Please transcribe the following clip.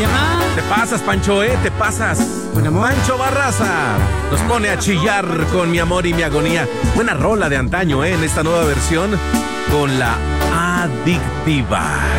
Te pasas, Pancho, te pasas. Pancho Barraza nos pone a chillar con Mi amor y mi agonía. Buena rola de antaño, en esta nueva versión con La Adictiva.